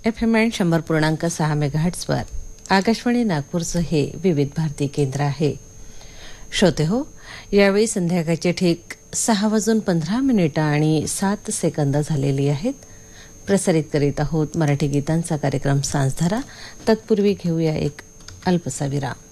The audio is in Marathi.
FM 100.6 मेगाहर्ट्झवर आकाशवाणी नागपूरचं हे विविध भारती केंद्र आहे. श्रोते हो, यावेळी संध्याकाळचे ठीक 6:15 आणि 7 सेकंद झालेली आहेत. प्रसारित करीत आहोत मराठी गीतांचा कार्यक्रम सांजधारा. तत्पूर्वी घेऊया एक अल्पसा विराम.